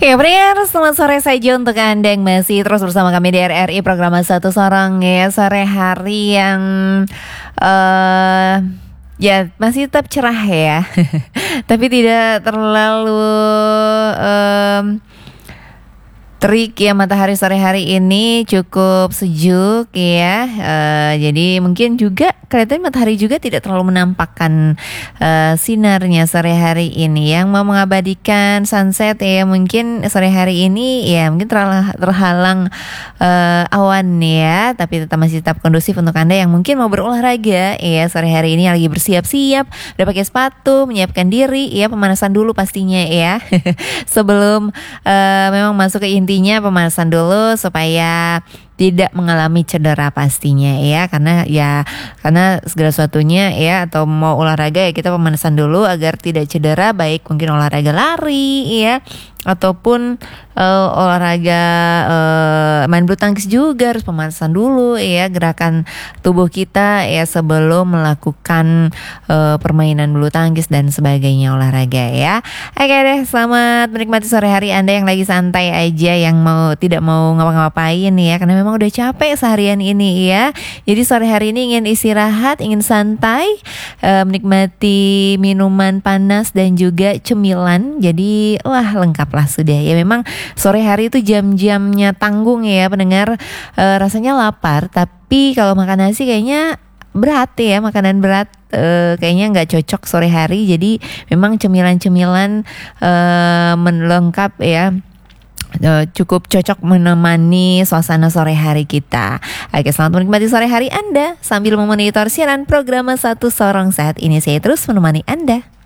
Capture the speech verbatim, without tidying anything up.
Ya, Brian, selamat sore saja untuk Anda yang masih terus bersama kami di R R I program Satu Sorong ya. Sore hari yang eh ya masih tetap cerah ya. Tapi tidak terlalu em, terik ya, matahari sore hari ini cukup sejuk ya. Eh, jadi mungkin juga kelihatan matahari juga tidak terlalu menampakkan eh, sinarnya sore hari ini. Yang mau mengabadikan sunset ya mungkin sore hari ini ya mungkin terhalang, terhalang eh, awan ya, tapi tetap masih tetap kondusif untuk Anda yang mungkin mau berolahraga ya sore hari ini, lagi bersiap-siap, udah pakai sepatu, menyiapkan diri ya, pemanasan dulu pastinya ya. Sebelum eh, memang masuk ke inti Intinya pemanasan dulu supaya tidak mengalami cedera pastinya ya, karena ya karena segala sesuatunya ya, atau mau olahraga ya kita pemanasan dulu agar tidak cedera, baik mungkin olahraga lari ya ataupun uh, olahraga uh, main bulu tangkis juga harus pemanasan dulu ya, gerakan tubuh kita ya sebelum melakukan uh, permainan bulu tangkis dan sebagainya, olahraga ya. Oke deh, selamat menikmati sore hari Anda yang lagi santai aja, yang mau tidak mau ngapa-ngapain ya, karena memang udah capek seharian ini ya. Jadi sore hari ini ingin istirahat, ingin santai, uh, menikmati minuman panas dan juga cemilan. Jadi wah, lengkap lah sudah ya. Memang sore hari itu jam-jamnya tanggung ya pendengar, uh, rasanya lapar, tapi kalau makan nasi kayaknya berat ya, makanan berat uh, kayaknya nggak cocok sore hari. Jadi memang cemilan-cemilan uh, melengkap ya, Uh, cukup cocok menemani suasana sore hari kita. Oke, selamat menikmati sore hari Anda sambil memonitor siaran program Satu Sorong saat ini. Saya terus menemani Anda.